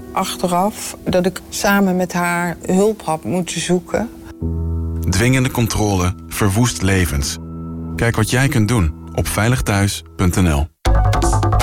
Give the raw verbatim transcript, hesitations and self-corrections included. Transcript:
achteraf dat ik samen met haar hulp had moeten zoeken. Dwingende controle verwoest levens. Kijk wat jij kunt doen op veilig thuis punt n l.